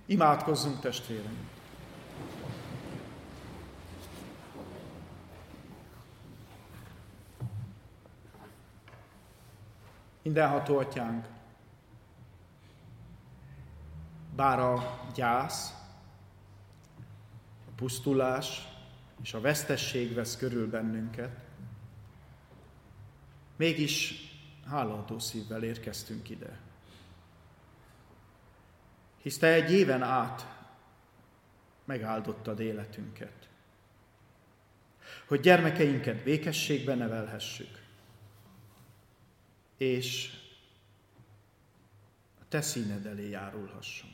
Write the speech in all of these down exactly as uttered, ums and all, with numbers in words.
Imádkozzunk, testvéreim! Mindenható Atyánk, bár a gyász, a pusztulás és a vesztesség vesz körül bennünket, mégis hálaadó szívvel érkeztünk ide. Hisz Te egy éven át megáldottad életünket, hogy gyermekeinket békességben nevelhessük, és a Te színed elé járulhassunk.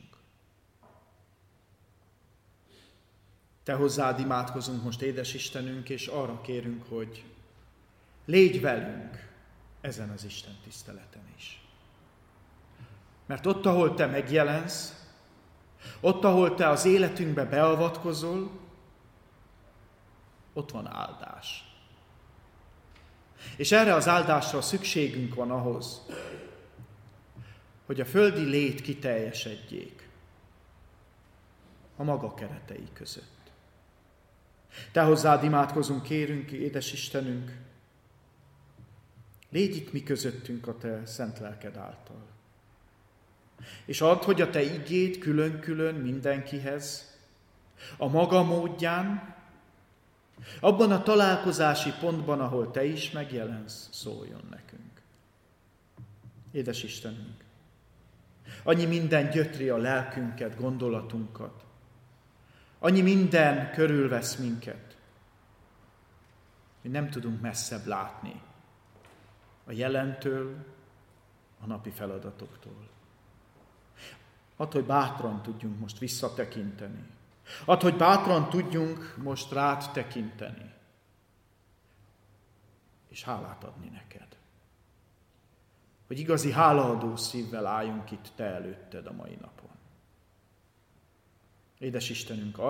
Te hozzád imádkozunk most, édes Istenünk, és arra kérünk, hogy légy velünk ezen az Isten tiszteleten is. Mert ott, ahol Te megjelensz, ott, ahol Te az életünkbe beavatkozol, ott van áldás. És erre az áldásra szükségünk van ahhoz, hogy a földi lét kiteljesedjék a maga keretei között. Te hozzád imádkozunk, kérünk, édes Istenünk, légy itt mi közöttünk a Te szent lelked által. És add, hogy a Te igéd külön-külön mindenkihez, a maga módján, abban a találkozási pontban, ahol Te is megjelensz, szóljon nekünk. Édes Istenünk, annyi minden gyötri a lelkünket, gondolatunkat, annyi minden körülvesz minket, hogy nem tudunk messzebb látni a jelentől, a napi feladatoktól. Add, hogy bátran tudjunk most visszatekinteni. Add, hogy bátran tudjunk most rád tekinteni. És hálát adni neked. Hogy igazi hálaadó szívvel álljunk itt Te előtted a mai napon. Édes Istenünk,